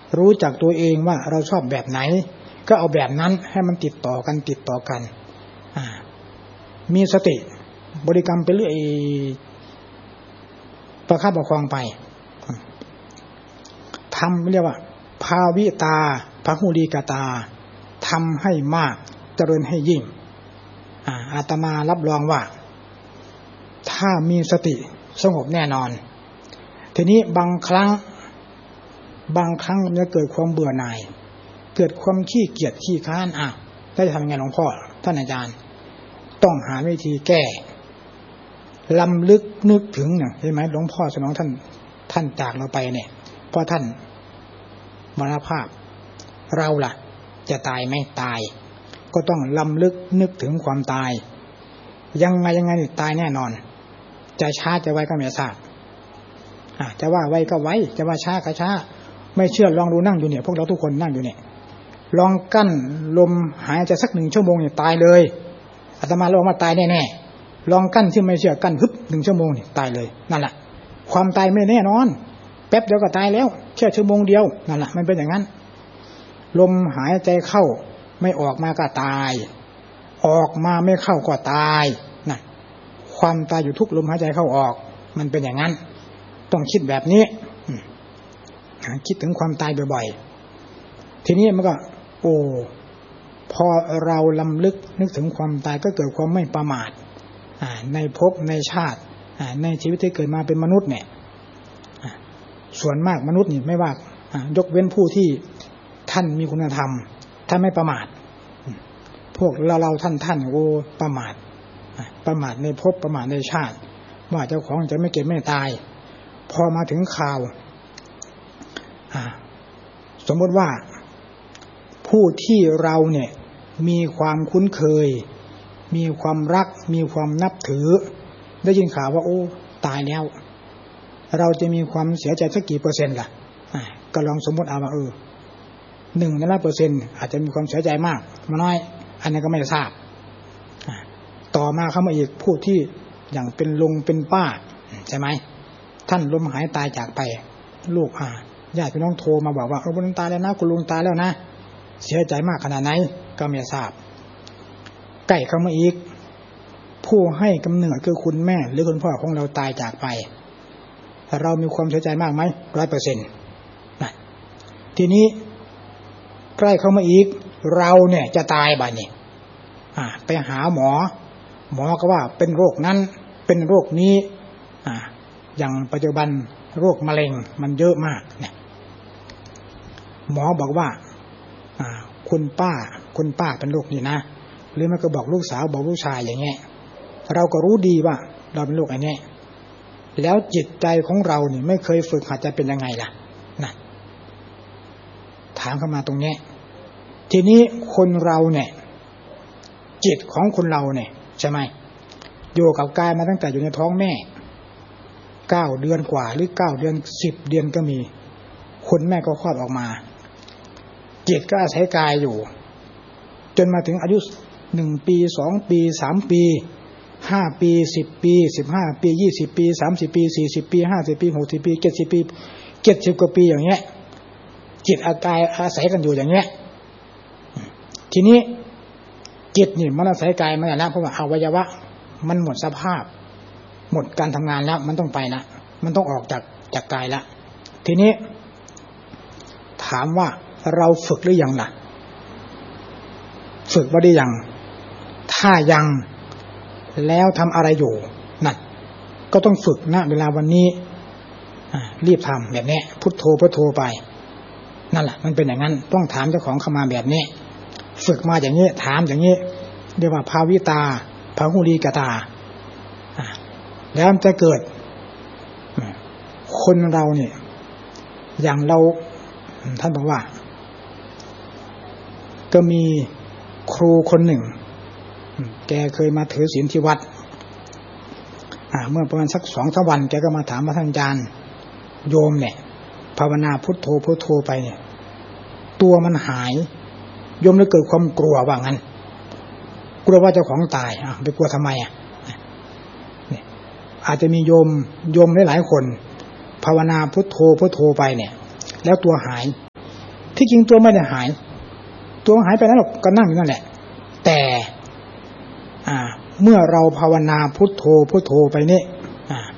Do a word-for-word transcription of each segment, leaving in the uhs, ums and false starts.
รู้จักตัวเองว่าเราชอบแบบไหนก็เอาแบบนั้นให้มันติดต่อกันติดต่อกันมีสติบริกรรมไปเรื่อยประคับประคองไปทำเรียกว่าภาวิตาพหุลีกตาทำให้มากเจริญให้ยิ่งอาตมารับรองว่าถ้ามีสติสงบแน่นอนทีนี้บางครั้งบางครั้งมันจะเกิดความเบื่อหน่ายเกิดความขี้เกียจขี้ค้านอ่ะได้ทำไงหลวงพ่อท่านอาจารย์ต้องหาวิธีแก้ลำลึกนึกถึงเนี่ยใช่ไหมหลวงพ่อสนองท่านท่านจากเราไปเนี่ยเพราะท่านมรณภาพเราล่ะจะตายไม่ตายก็ต้องลำลึกนึกถึงความตายยังไงยังไงตายแน่นอนจะช้าจะไวก็ไม่ทราบจะว่าไวก็ไวจะว่าช้าก็ช้าไม่เชื่อลองดูนั่งอยู่เนี่ยพวกเราทุกคนนั่งอยู่เนี่ยลองกั้นลมหายใจสักหนึ่งชั่วโมงเนี่ยตายเลยอาตมาลองมาตายแน่ๆลองกั้นที่ไม่เชื่อกั้นฮึบหนึ่งชั่วโมงเนี่ยตายเลยนั่นแหละความตายไม่แน่นอนแป๊บเดียวก็ตายแล้วแค่ชั่วโมงเดียวนั่นแหละมันเป็นอย่างนั้นลมหายใจเข้าไม่ออกมาก็ตายออกมาไม่เข้าก็ตายนะความตายอยู่ทุกลมหายใจเข้าออกมันเป็นอย่างนั้นต้องคิดแบบนี้คิดถึงความตายบ่อยๆทีนี้มันก็โอ้พอเราลำลึกนึกถึงความตายก็เกิดความไม่ประมาทในภพในชาติในชีวิตที่เกิดมาเป็นมนุษย์เนี่ยส่วนมากมนุษย์นี่ไม่ว่ายกเว้นผู้ที่ท่านมีคุณธรรมท่านไม่ประมาทพวกเราเราท่านท่านโอ้ประมาทประมาทในภพประมาทในชาติว่าเจ้าของจะไม่เก็บไม่ตายพอมาถึงข่าวสมมติว่าผู้ที่เราเนี่ยมีความคุ้นเคยมีความรักมีความนับถือได้ยินข่าวว่าโอ้ตายแล้วเราจะมีความเสียใจสักกี่เปอร์เซ็นต์ล่ะก็ลองสมมติเอาว่าเออหนึ่งในร้อยเปอร์เซ็นต์อาจจะมีความเสียใจมากมาน้อยอันนี้ก็ไม่ทราบต่อมาเข้ามาอีกผู้ที่อย่างเป็นลุงเป็นป้าใช่ไหมท่านล้มหายตายจากไปลูกอ่าญาติพี่น้องโทรมาบอกว่าเออคุณลุงตายแล้วนะคุณลุงตายแล้วนะเสียใจมากขนาดไหนก็ไม่ทราบใกล้เข้ามาอีกผู้ให้กำเนิดคือคุณแม่หรือคุณพ่อของเราตายจากไปเรามีความเสียใจมากไหมร้อยเปอร์เซ็นต์นะทีนี้ใกล้เข้ามาอีกเราเนี่ยจะตายบ่ายนี่อ่าไปหาหมอหมอก็ว่าเป็นโรคนั้นเป็นโรคนี้อ่าอย่างปัจจุบันโรคมะเร็งมันเยอะมากเนี่ยหมอบอกว่าอ่าคุณป้าคุณป้าเป็นโรคนี้นะหรือมันก็บอกลูกสาวบอกลูกชายอย่างเงี้ยเราก็รู้ดีว่าเราเป็นโรคอันนี้แล้วจิตใจของเราเนี่ยไม่เคยฝึกหัดจะเป็นยังไงล่ะนะถามเข้ามาตรงนี้ทีนี้คนเราเนี่ยจิตของคนเราเนี่ยใช่ไหมอยู่กับกายมาตั้งแต่อยู่ในท้องแม่เก้าเดือนกว่าหรือเก้าเดือนสิบเดือนก็มีคนแม่ก็คลอดออกมาจิตก็อาศัยกายอยู่จนมาถึงอายุหนึ่งปีสองปีสามปีห้าปีสิบปีสิบห้าปียี่สิบปีสามสิบปีสี่สิบปีห้าสิบปีหกสิบปีเจ็ดสิบปีเจ็ดสิบกว่าปีอย่างเงี้ยจิตอากายอาศัยกันอยู่อย่างเงี้ยทีนี้จิตนี่มันอาศัยกายมาแล้วเพราะว่าอวัยวะมันหมดสภาพหมดการทำงานแล้วมันต้องไปละมันต้องออกจากจากกายละทีนี้ถามว่าเราฝึกหรือยังล่ะฝึกว่าได้ยังถ้ายังแล้วทำอะไรอยู่นั่นก็ต้องฝึกนะเวลาวันนี้รีบทำแบบนี้พุทโธพุทโธไปนั่นแหละมันเป็นอย่างนั้นต้องถามเจ้าของเข้ามาแบบนี้ฝึกมาอย่างนี้ถามอย่างนี้เรียกว่าภาวิตาภาหุลีกตาแล้วมันจะเกิดคนเราเนี่ยอย่างเราท่านบอกว่าก็มีครูคนหนึ่งแกเคยมาถือศีลที่วัดเมื่อประมาณสักสองสามวันแกก็มาถามพระท่านอาจารย์โยมเนี่ยภาวนาพุทโธพุทโธไปเนี่ยตัวมันหายโยมเลยเกิดความกลัวว่างั้นกลัวว่าเจ้าของตายอ่ะไปกลัวทำไมอ่ะเนี่ยอาจจะมีโยมโยมหลายๆคนภาวนาพุทโธพุทโธไปเนี่ยแล้วตัวหายที่จริงตัวไม่ได้หายตัวหายไปแล้วหรอกก็นั่งอยู่นั่นแหละแต่อ่าเมื่อเราภาวนาพุทโธพุทโธไปนี่อ่า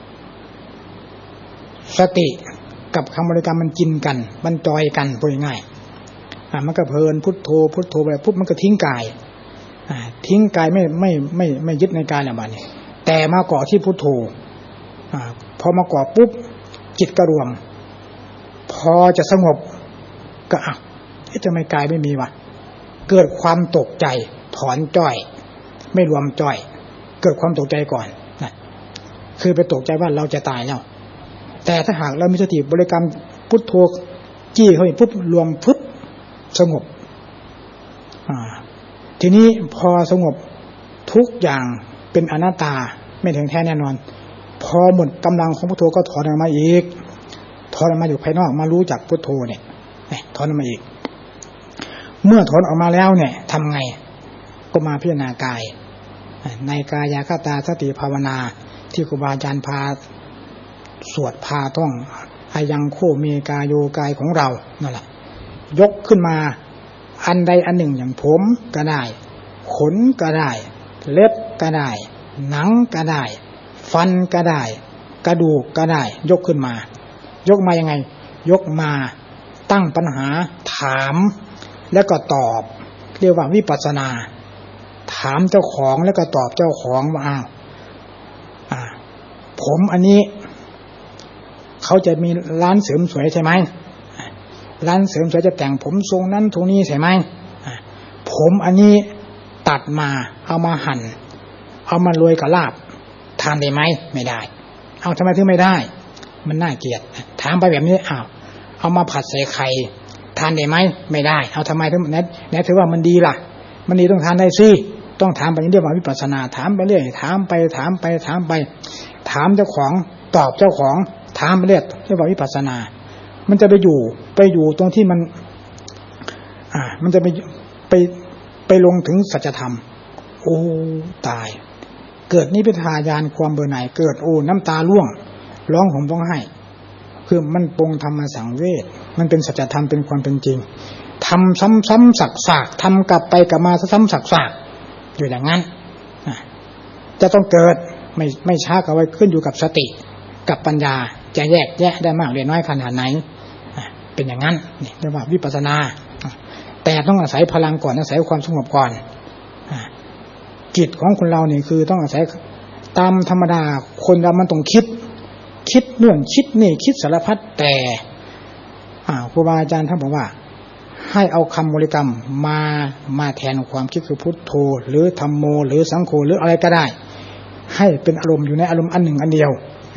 สติกับคำบริกรรมมันกินกันมันจอยกันพูดง่ายๆอ่ามันก็เพลินพุทโธพุทโธไปปุ๊บมันก็ทิ้งกายอ่าทิ้งกายไม่ไม่ไม่ไม่ยึดในกายแล้วบัดนี้แต่มาเกาะที่พุทโธอ่าพอมาเกาะปุ๊บจิตก็รวมพอจะสงบก็อ่ะเอ๊ะทำไมกายไม่มีวะเกิดความตกใจถอนจ้อยไม่รวมจ้อยเกิดความตกใจก่อนนะคือไปตกใจว่าเราจะตายแล้วแต่ถ้าหากเรามีสติบริกรรมพุทโธจี้เข้าไปปุ๊บรวมปุ๊บสงบอ่าทีนี้พอสงบทุกอย่างเป็นอนัตตาไม่ถึงแท้แน่นอนพอหมดกำลังของพุทโธก็ถอนออกมาอีกถอนออกมาอยู่ภายนอกมารู้จักพุทโธเนี่ยถอนออกมาอีกเมื่อถอนออกมาแล้วเนี่ยทำไงก็มาพิจารณากายในกายคตาสติภาวนาที่ครูบาอาจารย์พาสวดพาท่องอายังโคเมกายโยกายของเรานั่นแหละยกขึ้นมาอันใดอันหนึ่งอย่างผมก็ได้ขนก็ได้เล็บก็ได้หนังก็ได้ฟันก็ได้กระดูกก็ได้ยกขึ้นมายกมายังไงยกมาตั้งปัญหาถามแล้วก็ตอบเรียกว่าวิปัสสนาถามเจ้าของแล้วก็ตอบเจ้าของว่าอ้าวอ่าผมอันนี้เขาจะมีร้านเสริมสวยใช่ไหมร้านเสริมสวยจะแต่งผมทรงนั้นทรงนี้ใช่ไหมผมอันนี้ตัดมาเอามาหั่นเอามาโรยกับลาบทานได้ไหมไม่ได้เอาทำไมถึงไม่ได้มันน่าเกลียดถามไปแบบนี้อ้าวเอามาผัดใส่ไข่ทานได้ไหมไม่ได้เอาทำไมถึงแน่แน่ถือว่ามันดีล่ะมันดีต้องทานได้สิต้องถามไปเรื่อยว่าวิปัสสนาถามไปเรื่อยถามไปถามไปถามไปถามเจ้าของตอบเจ้าของถามไปเรื่อยเรียกว่าวิปัสสนามันจะไปอยู่ไปอยู่ตรงที่มันอ่ามันจะไปไปไปลงถึงสัจธรรมโอ้ตายเกิดนิพพานญาณความเบื่อหน่ายเกิดโอ้น้ำตาร่วงร้องห่มร้องไห้คือมันปรงธรรมสังเวชมันเป็นสัจธรรมเป็นความเป็นจริงทำซ้ำๆสักๆทำกลับไปกลับมาซ้ำๆสักๆอยู่อย่างนั้นจะต้องเกิดไม่ไม่ช้าก็ไว้ขึ้นอยู่กับสติกับปัญญาจะแยกแยะได้มากหรือน้อยขนาดไหนเป็นอย่างนั้นนี่เรียกว่าวิปัสสนาแต่ต้องอาศัยพลังก่อนอาศัยความสงบก่อนจิตของคนเรานี่คือต้องอาศัยตามธรรมดาคนเรามันต้องคิดคิดเนื่องคิดนี่คิดสารพัดแต่ครูบาอาจารย์ท่านบอกว่าให้เอาคำบริกรรมมามาแทนความคิดคือพุทโธหรือธัมโมหรือสังโฆหรืออะไรก็ได้ให้เป็นอารมณ์อยู่ในอารมณ์อันหนึ่งอันเดียว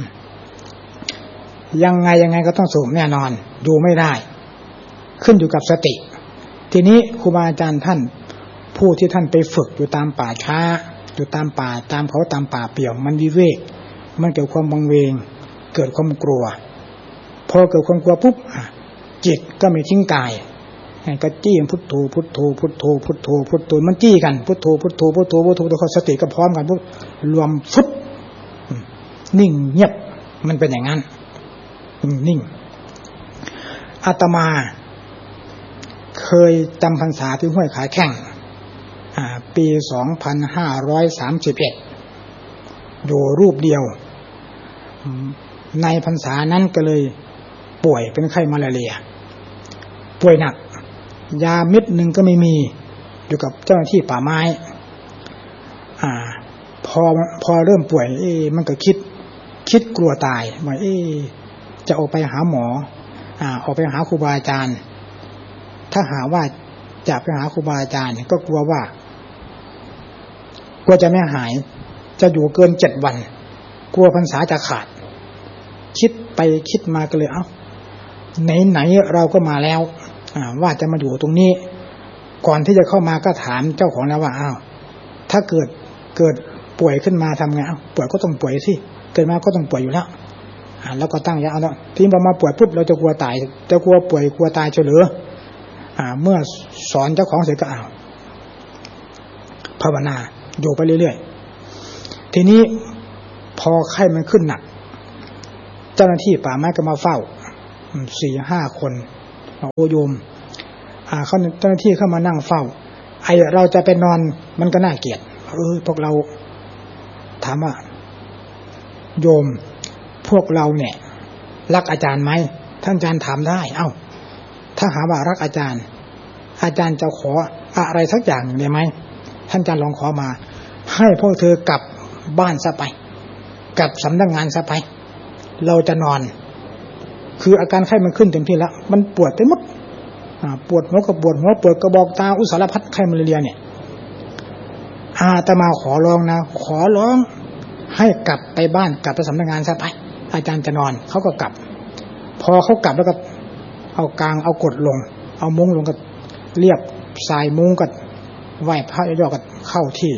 ยังไงยังไงก็ต้องสูงแน่นอนดูไม่ได้ขึ้นอยู่กับสติทีนี้ครูบาอาจารย์ท่านผู้ที่ท่านไปฝึกอยู่ตามป่าช้าอยู่ตามป่าตามเขาตามป่าเปี่ยวมันวิเวกมันเกิดความบังเวงเกิดความกลัวพอเกิดความกลัวปุ๊บจิตก็ไม่ทิ้งกายก็จี้พุทโธพุทโธพุทโธพุทโธพุทโธมันจี้กันพุทโธพุทโธพุทโธพุทโธแล้วก็สติก็พร้อมกันปุ๊บรวมฟุบนิ่งเงียบมันเป็นอย่างนั้นนิ่งอาตมาเคยจำพรรษาที่ห้วยขาแข้งปีสองพันห้าร้อยสามสิบเอ็ดอยู่รูปเดียวในพรรษานั้นก็เลยป่วยเป็นไข้มาลาเรียป่วยหนักยาเม็ดหนึ่งก็ไม่มีอยู่กับเจ้าหน้าที่ป่าไม้อ่าพอพอเริ่มป่วยเอ๊ะมันก็คิดคิดกลัวตายว่าเอ๊ะจะออกไปหาหมออ่าออกไปหาครูบาอาจารย์ถ้าหาว่าจะไปหาครูบาอาจารย์ก็กลัวว่ากลัวจะไม่หายจะอยู่เกินเจ็ดวันกลัวพรรษาจะขาดคิดไปคิดมาก็เลยเอ้าไหนๆเราก็มาแล้วว่าจะมาอยู่ตรงนี้ก่อนที่จะเข้ามาก็ถามเจ้าของแล้วว่าอ้าวถ้าเกิดเกิดป่วยขึ้นมาทำไงอ้าวป่วยก็ต้องป่วยสิเกิดมาก็ต้องป่วยอยู่แล้วแล้วก็ตั้งยาเอาแล้วที่เรามาป่วยปุ๊บเราจะกลัวตายจะกลัวป่วยกลัวตายเฉลือเมื่อสอนเจ้าของเสร็จก็อ้าวภาวนาอยู่ไปเรื่อยๆทีนี้พอไข้มันขึ้นหนักเจ้าหน้าที่ป่าไม้ก็มาเฝ้าสี่ห้าคนโอโยมอ่าเขาเจ้าหน้าที่เข้ามานั่งเฝ้าไอเราจะไปนอนมันก็น่าเกลียดเออพวกเราถามว่าโยมพวกเราเนี่ยรักอาจารย์ไหมท่านอาจารย์ถามได้เอ้าถ้าหาว่ารักอาจารย์อาจารย์จะขออะไรสักอย่างหนึ่งได้ไหมท่านอาจารย์ลองขอมาให้พวกเธอกลับบ้านซะไปกลับสำนักงานซะไปเราจะนอนคืออาการไข้มันขึ้นเต็มที่แล้วมันปวดไปหมดปวดหัวกับปวดหัวปวดกระบอกตาอุสารพัดไข้มาเรียเนี่ยอาตมาขอร้องนะขอร้องให้กลับไปบ้านกลับไปสำนักงานซะไปอาจารย์จะนอนเขาก็กลับพอเขากลับแล้วก็เอากลางเอากดลงเอามุ้งลงก็เรียบสายมุ้งก็ไหว้พระย่อๆก็เข้าที่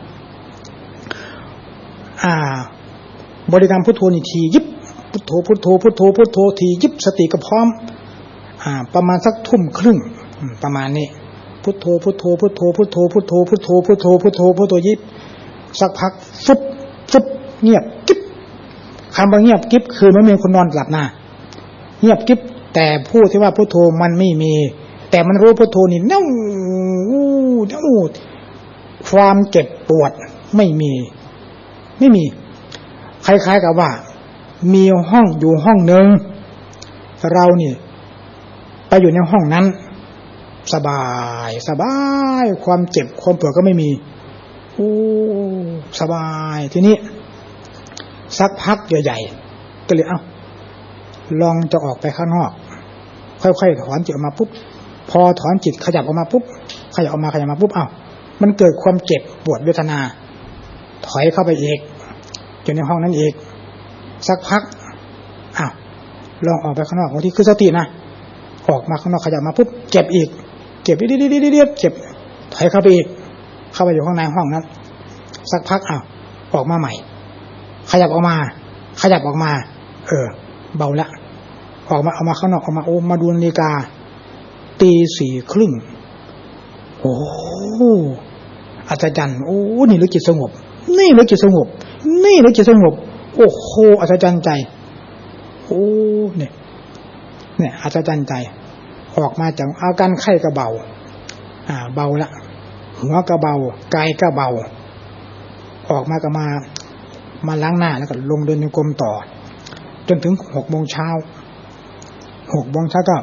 อ่าบริกรรมพุทโธนี่ทียิบพุทโธพุทโธพุทโธพุทโธทียิบสติก็พร้อมอ่าประมาณสักทุ่มครึ่งประมาณนี้พุทโธพุทโธพุทโธพุทโธพุทโธพุทโธพุทโธพุทโธพุทโธยิบสักพักฟุบฟุบเงียบกิ๊บคำว่าเงียบกิ๊บคือไม่มีคนนอนหลับหน้าเงียบกิ๊บแต่พูดที่ว่าพุทโธมันไม่มีแต่มันรู้พุทโธนี่เน่าเน่าความเจ็บปวดไม่มีไม่มีคล้ายๆกับว่ามีห้องอยู่ห้องนึงเรานี่ไปอยู่ในห้องนั้นสบายสบายความเจ็บความปวดก็ไม่มีโอ้สบายทีนี้สักพักใหญ่ๆก็เลยเอ้าลองจะออกไปข้างนอกค่อยๆถอนจิตออกมาปุ๊บพอถอนจิตขยับออกมาปุ๊บขยับออกมาขยับมาปุ๊บเอ้ามันเกิดความเจ็บปวดเวทนาถอยเข้าไปอีกอยู่ในห้องนั้นอีกสักพักอ้าวลองออกไปข้างนอกบางทีคือสตินะออกมาข้างนอกขยับมาปุ๊บเจ็บอีกเจ็บดิดๆๆๆเจ็บถอยเข้าไปอีกเข้าไปอยู่ข้างในห้องนั้นสักพักอ้าวออกมาใหม่ขยับออกมาขยับออกมาเออเบาละออกมาเอามาข้างนอกออกมาโอ้มาดูนาฬิกาตีสี่ครึ่งโอ้อาจารย์โอ้นี่รู้จิตสงบนี่รู้จิตสงบนี่รู้จิตสงบโอ้โหอัศจรรย์ใจโอ้เนี่ยเนี่ยอัศจรรย์ใจออกมาจากอาการไข้ก็เบาอ่าเบาละหัวก็เบากายก็เบาออกมาก็มามาล้างหน้าแล้วก็ลงเดินจงกรมต่อจนถึงหกโมงเช้าหกโมงเช้าก็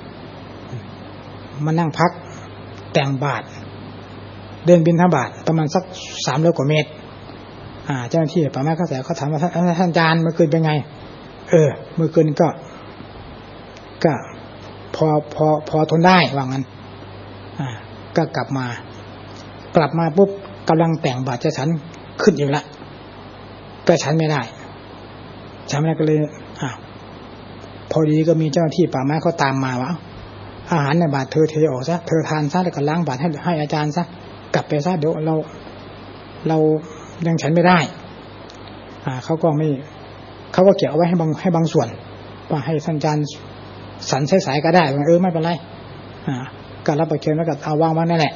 มานั่งพักแต่งบาตรเดินบิณฑบาตประมาณสักสามร้อยกว่าเมตรอ่าเจ้าหน้าที่ป่าไม้ข้าแสเขาถามว่าท่านท่านอาจารย์เมื่อคืนเป็นไงเออเมื่อคืนก็ก็พอพอพอทนได้ว่างั้นอ่าก็กลับมากลับมาปุ๊บกำลังแต่งบาตรจะฉันขึ้นอยู่ละก็ฉันไม่ได้ฉันไม่ได้ก็เลยอ้าวพอดีก็มีเจ้าหน้าที่ป่าไม้เขาตามมาว่าอาหารในบาตรเธอเทออกซะเธอทานซะแล้วก็ล้างบาตรให้ให้อาจารย์ซะกลับไปซะเดี๋ยวเราเรายังฉันไม่ได้อ่าเขาก็ไม่เขาก็เก็บเอาไว้ให้บางให้บางส่วนว่าให้ท่านอาจารย์สันสายๆก็ได้เออไม่เป็นไรอ่าก็รับประเคนแล้วก็เอาวางไว้นั่นแหละ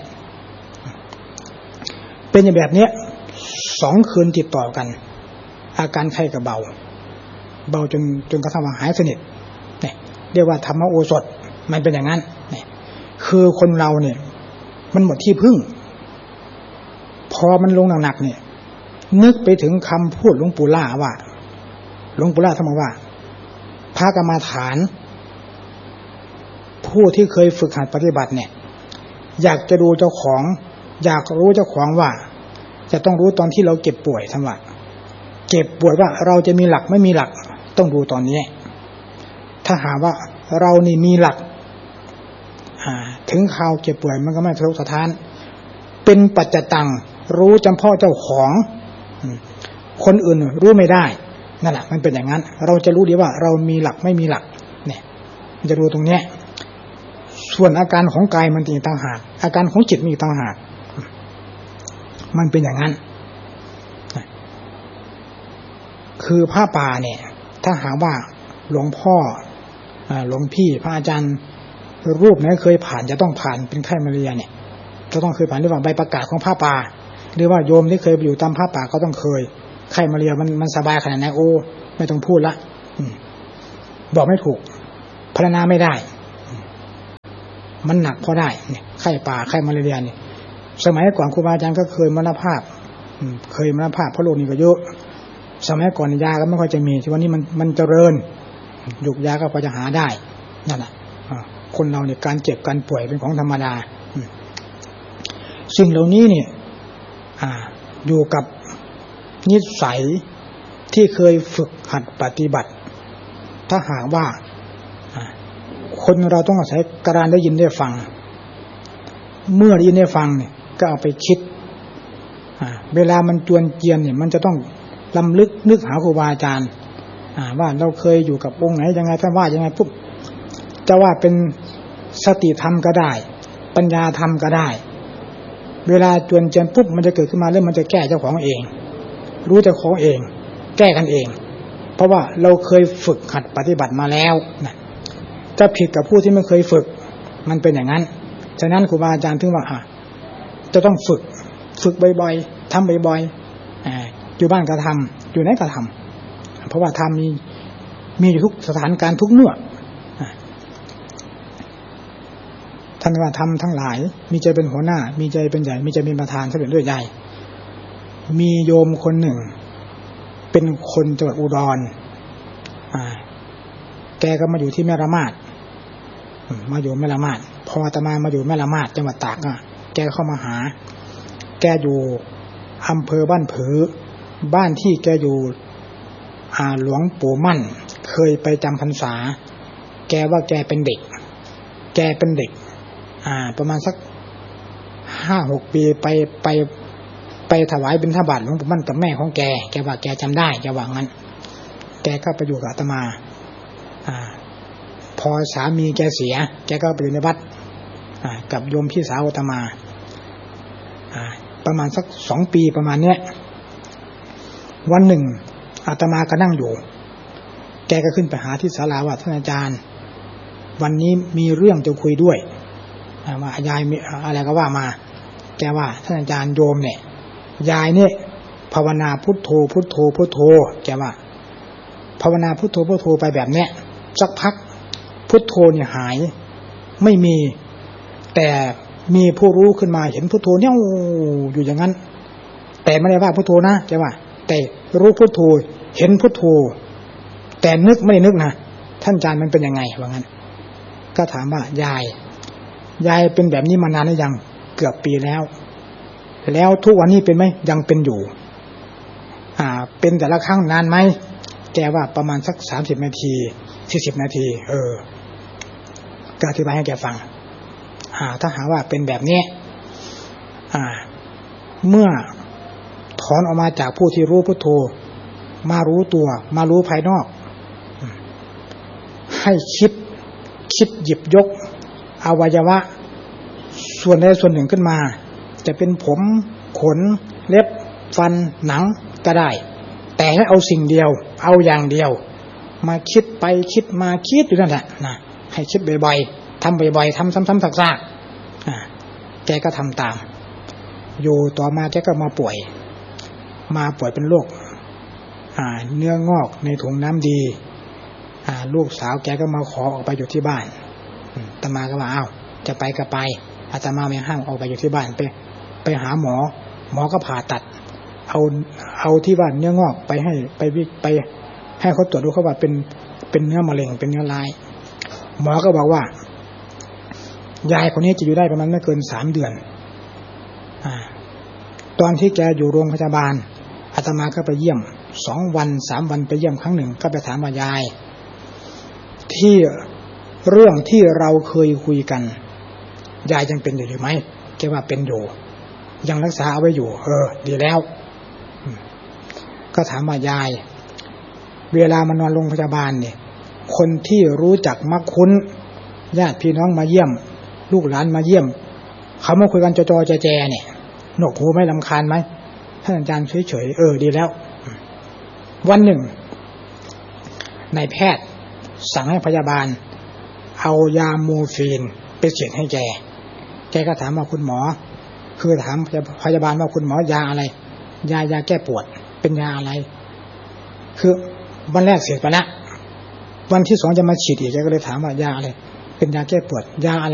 เป็นอย่างแบบนี้สองคืนติดต่อกันอาการไข้ก็เบาเบาจนจนกระทั่งว่าหายสนิทเนี่ยเรียกว่าธรรมโอสถมันเป็นอย่างนั้นเนี่ยคือคนเราเนี่ยมันหมดที่พึ่งพอมันลงหนักๆเนี่ยนึกไปถึงคำพูดหลวงปู่ล่าว่าหลวงปู่ล่าท่านบอกว่าพระกรรมฐานผู้ที่เคยฝึกหัดปฏิบัติเนี่ยอยากจะดูเจ้าของอยากรู้เจ้าของว่าจะต้องรู้ตอนที่เราเจ็บป่วยท่านว่าเจ็บป่วยว่าเราจะมีหลักไม่มีหลักต้องดูตอนนี้ถ้าหาว่าเรานี่มีหลักถึงข่าวเจ็บป่วยมันก็ไม่ทะลุสะท้านเป็นปัจจตังรู้เฉพาะเจ้าของคนอื่นรู้ไม่ได้นั่นแหละมันเป็นอย่างนั้นเราจะรู้ดีว่าเรามีหลักไม่มีหลักเนี่ยมันจะดูตรงนี้ส่วนอาการของกายมันอีกต่างหากอาการของจิตมีอีกต่างหากมันเป็นอย่างนั้นคือผ้าป่าเนี่ยถ้าหาว่าหลวงพ่อหลวงพี่พระอาจารย์รูปไหนเคยผ่านจะต้องผ่านเป็นไข้มาเรียเนี่ยจะต้องเคยผ่านหรือว่าใบประกาศของผ้าป่าหรือว่าโยมที่เคยไปอยู่ตามผ้าป่าก็ต้องเคยไข้มาเรียมันมันสบายขนาดไหนโอ้ไม่ต้องพูดละบอกไม่ถูกพรรณนาไม่ได้มันหนักพอได้เนี่ยไข้ป่าไข้มาลาเรียเนี่ยสมัยก่อนครูบาอาจารย์ก็เคยมรณภาพเคยมรณภาพเพราะโรคนี้ก็เยอะสมัยก่อนยาก็ไม่ค่อยจะมีที่วันนี้มันมันเจริญยุกยาก็พอจะหาได้นั่นแหละคนเราเนี่ยการเจ็บการป่วยเป็นของธรรมดาสิ่งเหล่านี้เนี่ยอยู่กับนิสัยที่เคยฝึกหัดปฏิบัติถ้าหากว่าคนเราต้องอาศัยการได้ยินได้ฟังเมื่อได้ยินได้ฟังเนี่ยก็เอาไปคิดเวลามันจวนเจียนเนี่ยมันจะต้องลำลึกนึกหาครูบาอาจารย์ว่าเราเคยอยู่กับองค์ไหนยังไงท่านว่ายังไงปุ๊บจะว่าเป็นสติธรรมก็ได้ปัญญาธรรมก็ได้เวลาจวนเจียนปุ๊บมันจะเกิดขึ้นมาแล้วมันจะแก้เจ้าของเองรู้เจ้าของเองแก้กันเองเพราะว่าเราเคยฝึกหัดปฏิบัติมาแล้วนะจะผิดกับผู้ที่ไม่เคยฝึกมันเป็นอย่างนั้นฉะนั้นครูบาอาจารย์ถึงว่าจะต้องฝึกฝึกบ่อยๆทำบ่อยๆอยู่บ้านก็ทำอยู่ไหนก็ทำเพราะว่าทำมีมีอยู่ทุกสถานการณ์ทุกเมื่อท่านว่าทำทั้งหลายมีใจเป็นหัวหน้ามีใจเป็นใหญ่มีใจเป็นประธานสำเร็จด้วยใหญ่มีโยมคนหนึ่งเป็นคนจังหวัดอุดรแกก็มาอยู่ที่แม่ละมาดมาอยู่แม่ละมาดพออาตมามาอยู่แม่ละมาดจังหวัดตากอ่ะแกเข้ามาหาแกอยู่อำเภอบ้านผือบ้านที่แกอยู่อ่าหลวงปู่มั่นเคยไปจำพรรษาแกว่าแกเป็นเด็กแกเป็นเด็กอ่าประมาณสักห้าหกปีไปไปไปถวายบิณฑบาตหลวงปู่มั่นกับแม่ของแกแกว่าแกจำได้แกว่างั้นแกก็ไปอยู่กับอาตมาอ่าพอสามีแกเสียแกก็ไปอยู่ในวัดอ่ากับโยมพี่สาวอาตมาอ่าประมาณสักสองปีประมาณเนี้ยวันหนึ่งอาตมาก็นั่งอยู่แกก็ขึ้นไปหาที่ศาลาว่าท่านอาจารย์วันนี้มีเรื่องจะคุยด้วยว่ายายมีอะไรก็ว่ามาแกว่าท่านอาจารย์โยมเนี่ยยายเนี่ยภาวนาพุทโธพุทโธพุทโธแกว่าภาวนาพุทโธพุทโธไปแบบเนี้ยสักพักพุทโธเนี่ยหายไม่มีแต่มีผู้รู้ขึ้นมาเห็นพุทโธเนี่ยอยู่อย่างนั้นแต่ไม่ได้ว่าพุทโธนะแกว่าแต่รู้พุทโธเห็นพุทโธแต่นึกไม่ได้นึกนะท่านอาจารย์มันเป็นยังไงว่างั้นก็ถามว่ายายยายเป็นแบบนี้มานานหรือยังเกือบปีแล้วแล้วทุกวันนี้เป็นไหมยังเป็นอยู่อ่าเป็นแต่ละครั้งนานไหมแกว่าประมาณสักสามสิบนาทีสี่สิบนาทีเออก็อธิบายให้แกฟังอ่าถ้าหาว่าเป็นแบบนี้อ่าเมื่อถอนออกมาจากผู้ที่รู้พุทโธมารู้ตัวมารู้ภายนอกให้คิดคิดหยิบยกอวัยวะส่วนใดส่วนหนึ่งขึ้นมาจะเป็นผมขนเล็บฟันหนังก็ได้แต่ให้เอาสิ่งเดียวเอาอย่างเดียวมาคิดไปคิดมาคิดอยู่นั่นแหละนะให้คิดบ่อยๆทำบ่อยๆทำซ้ำๆซากๆแกก็ทำตามอยู่ต่อมาแกก็มาป่วยมาป่วยเป็นโรคเนื้องอกในถุงน้ำดีลูกสาวแกก็มาขอออกไปอยู่ที่บ้านอาตมาก็ว่าอ้าวจะไปก็ไปอาตมาไม่ห้ามออกไปอยู่ที่บ้านไปไปหาหมอหมอก็ผ่าตัดเอาเอาที่บ้านเนื้องอกไปให้ไปไปให้เขาตรวจดูเขาว่าเป็นเป็นเนื้อมะเร็งเป็นเนื้อร้ายหมอก็บอกว่ายายคนนี้จะอยู่ได้ประมาณไม่เกินสามเดือนอ่าตอนที่แกอยู่โรงพยาบาลอาตมาก็ไปเยี่ยมสองวันสามวันไปเยี่ยมครั้งหนึ่งก็ไปถามว่ายายที่เรื่องที่เราเคยคุยกันยายยังเป็นอยู่ไหมแกว่าเป็นอยู่ยังรักษาเอาไว้อยู่เออดีแล้วก็ถามว่ายายเวลามานอนโรงพยาบาลเนี่ยคนที่รู้จักมักคุ้นญาติพี่น้องมาเยี่ยมลูกหลานมาเยี่ยมเขามาคุยกันจอๆแจๆเนี่ยหนวกหูไม่รำคาญไหมท่านอาจารย์เฉยๆเออดีแล้ววันหนึ่งนายแพทย์สั่งให้พยาบาลเอายาโมอร์ฟีนไปฉีดให้แกแกก็ถามว่าคุณหมอคือถามพยาบาลว่าคุณหมอยาอะไรยายาแก้ปวดเป็นยาอะไรคือวันแรกเสียไปแล้ววันที่สองจะมาฉีดอีกแกก็เลยถามว่ายาอะไรเป็นยาแก้ปวดยาอะไร